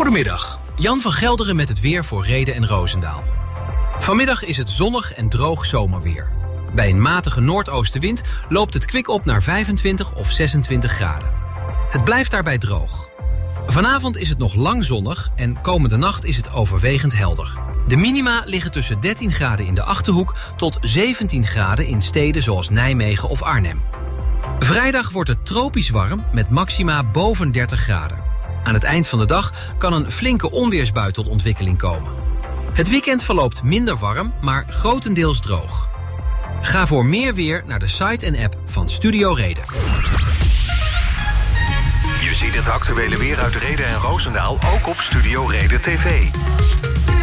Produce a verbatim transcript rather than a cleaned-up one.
Goedemiddag, Jan van Gelderen met het weer voor Rheden en Roosendaal. Vanmiddag is het zonnig en droog zomerweer. Bij een matige noordoostenwind loopt het kwik op naar vijfentwintig of zesentwintig graden. Het blijft daarbij droog. Vanavond is het nog lang zonnig en komende nacht is het overwegend helder. De minima liggen tussen dertien graden in de Achterhoek tot zeventien graden in steden zoals Nijmegen of Arnhem. Vrijdag wordt het tropisch warm met maxima boven dertig graden. Aan het eind van de dag kan een flinke onweersbui tot ontwikkeling komen. Het weekend verloopt minder warm, maar grotendeels droog. Ga voor meer weer naar de site en app van Studio Reden. Je ziet het actuele weer uit Rheden en Roosendaal ook op Studio Reden T V.